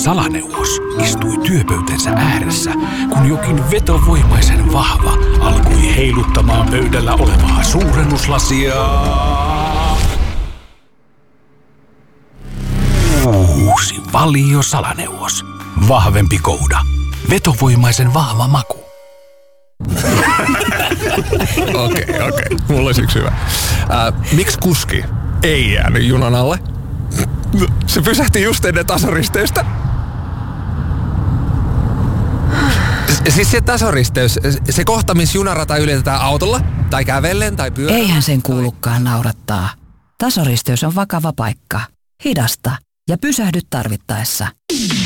salaneuvos istui työpöytänsä ääressä, kun jokin vetovoimaisen vahva alkoi heiluttamaan pöydällä olevaa suurennuslasia. Uusi Valio salaneuvos. Vahvempi kouda. Vetovoimaisen vahva maku. Okei. Mulla olisi yksi hyvä. Miksi kuski ei jäänyt junan alle? Se pysähti just ennen tasoristeystä. Siis se tasoristeys, se kohta, missä junarata ylitetään autolla, tai kävellen, tai pyörällä. Eihän sen kuulukaan naurattaa. Tasoristeys on vakava paikka. Hidasta ja pysähdy tarvittaessa.